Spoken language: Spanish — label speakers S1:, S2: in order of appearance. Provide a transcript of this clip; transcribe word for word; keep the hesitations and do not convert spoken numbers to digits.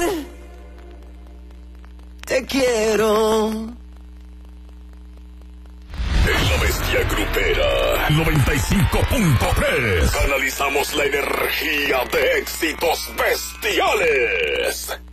S1: Te quiero.
S2: En la bestia grupera noventa y cinco punto tres canalizamos la energía de éxitos bestiales.